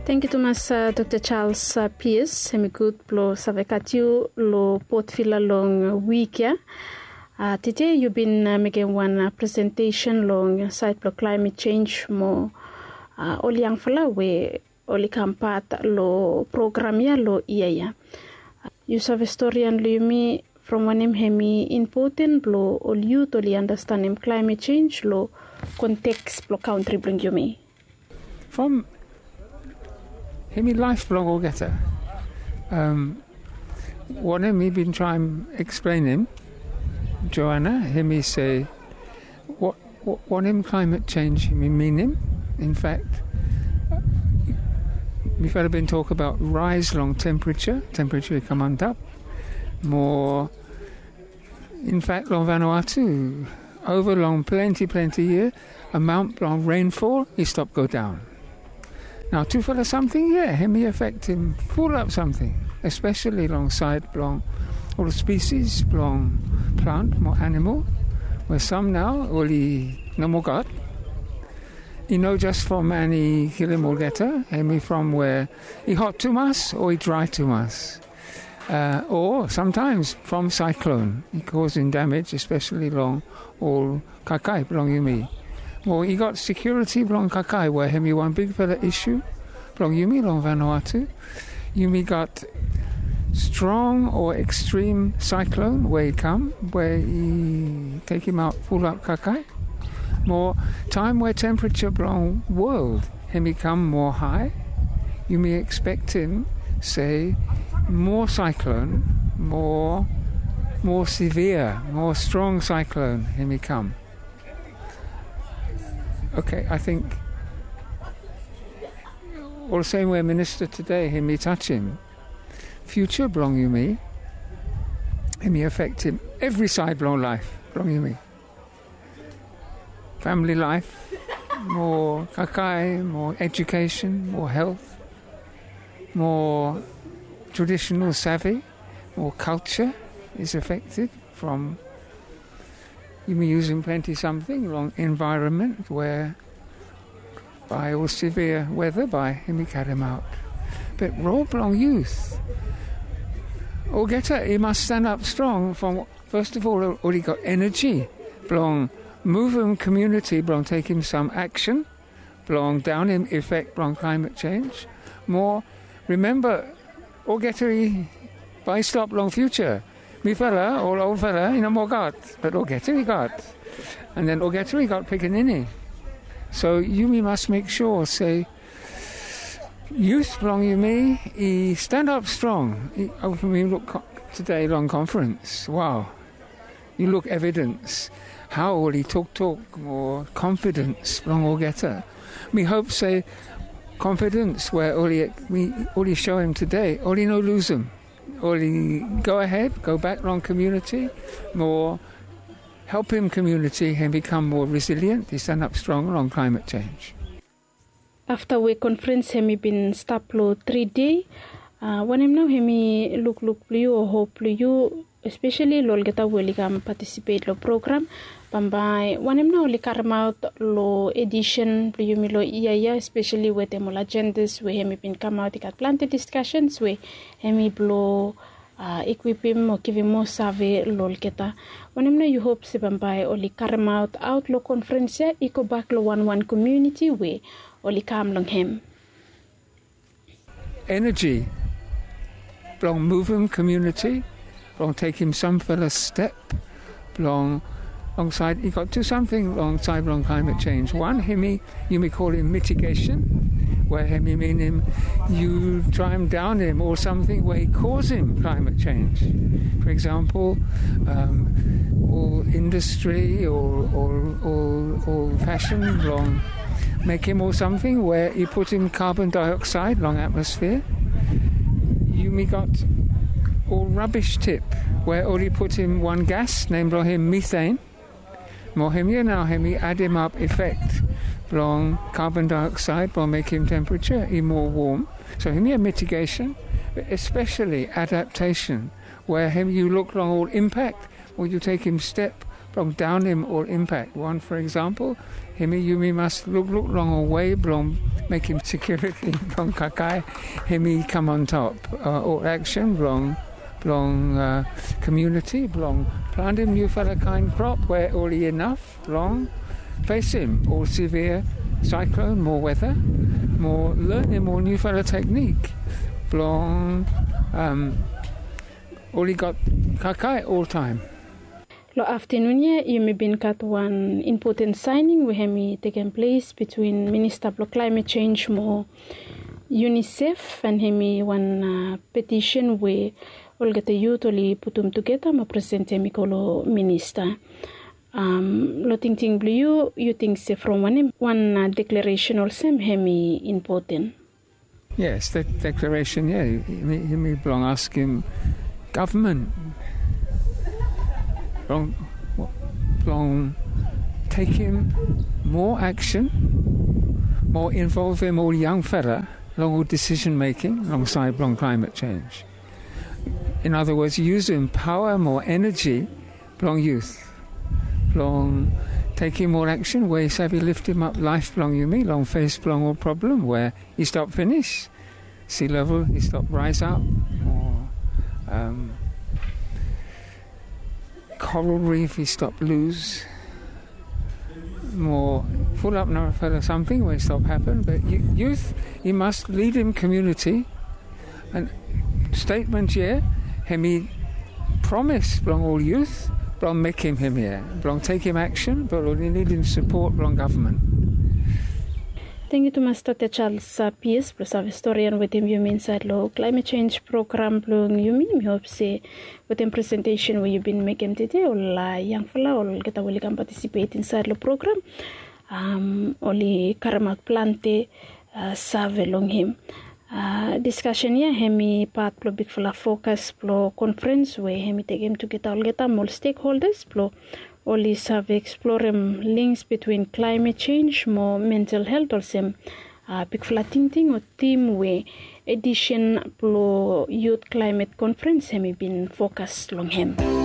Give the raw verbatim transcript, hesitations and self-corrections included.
Thank you to mas uh, Doctor Charles uh, Pierce. Hemi good plo savekatiu lo Port Vila long week ya. Uh, today you've been uh, making one uh, presentation long side plo climate change mo uh, oli yang fala we oli kampat lo program ya lo iya ya. Uh, you have historian lumi from one him hemi important lo all you to understand him climate change lo context plo country bring you me. From hemi life blog or getter. Um, what him he been trying to explain him, Joanna, him he say, what what what him climate change him he mean him. In fact, we've had been talk about rise long temperature, temperature come on top, more. In fact, long Vanuatu, over long plenty plenty year, amount long rainfall, he stop go down. Now, to follow something, yeah, him he affect him full up something, especially alongside long all species, long plant, more animal, where some now only no more got. You know, just from any kilimol getter, him he from where he hot too much or he dry too much. Uh, or sometimes from cyclone, he causing damage, especially long all kakai belong yumi. Well, he got security belong kakai where him he one big fella issue belong yumi long Vanuatu. Yumi got strong or extreme cyclone where he come, where he take him out full up kakai. More time where temperature belong world, him he come more high. You may expect him, say, more cyclone, more more severe, more strong cyclone, him he come. Okay, I think all the same way minister today, him he touch him. Future belong you me, him he affect him. Every side belong life, belong you me. Family life, more kakai, more education, more health, more traditional savvy, more culture is affected from you be using plenty something long environment where by all severe weather by him he cut him out. But raw belong youth. Or getter he must stand up strong from first of all all he got energy, belong move him community, belong take him some action, belong down him effect belong climate change. More remember or getter he by stop long future. Me fella, all old fella, you know more got, but all getter he got. And then all getter he got Piccaninny. So you me must make sure, say, youth belong you me, he stand up strong. He, oh, for me look co- today long conference. Wow. You look evidence. How will he talk talk more confidence belong all getter. Me hope say confidence where all he we all he show him today, all he no lose him. All he go ahead, go back long community, more help him community and become more resilient, he stand up strong on climate change. After we conference hemi been stop lo three day, uh, when him now hemi look look you or hope you, especially lol geta will come participate lo program. Pambai when him now like out lo edition you me lo iya especially with them all agendas we hemi been come out got plenty discussions we hemi blow uh, equip him or give him more survey lol geta. When him now you hope se pambai only come out out lo conference ya eco back lo one one community we only come long him. Energy belong move him community, belong take him some fella step, belong alongside, he got to something alongside long climate change. One, him, you may call him mitigation, where him, you mean him, you try him down him, or something where he cause him climate change. For example, um, all industry or, or, or, or fashion, long, make him or something where he put him carbon dioxide, long atmosphere. You may got all rubbish tip, where only put him one gas, named him methane. More him you now him he add him up effect long carbon dioxide will make him temperature he more warm. So him here mitigation, but especially adaptation, where him you look long all impact, or you take him step Blong down him or impact. One, for example, himi yumi must look look long away, blong make him security, blong kakai, himi come on top. Uh, or action, blong blong uh, community, blong plant him new fella kind crop where only enough, blong face him, or severe cyclone, more weather, more learn him more new fella technique, blong um only got kakai all time. Lo afternoon you may been cut one important signing we have taken place between Minister for Climate Change mo UNICEF and hemi one uh, petition we all get the youth only put them together mo present hemi kolo minister. Um, lo ting ting blue you think say from one one uh, declaration also hemi important. Yes, that declaration. Yeah, he me belong ask him government. Long, long, take him more action, more involve him all young fella, long decision making alongside long climate change. In other words, use him power, more energy, long youth, long take him more action where he savvy lift him up life long you mean long face long all problem where he stop finish, sea level he stop rise up, or um, coral reef he stop lose, more full up now for something where stop happen. But youth, he must lead in community and statement here hemi promise belong all youth belong make him him here belong take him action but only need him support belong government. Thank you to Master Charles uh, P S plus our historian with him you mean inside law climate change program belong you mean me hope say with him presentation where you've been making today or la young fella or get away can participate inside the program um only karamak plante uh, serve along him uh, discussion here hemi part plo big fella focus plo conference where hemi take him to get all get all stakeholders plo only serve exploring links between climate change more mental health also uh, big fella ting or team way edition plo youth climate conference hemi been focused along him.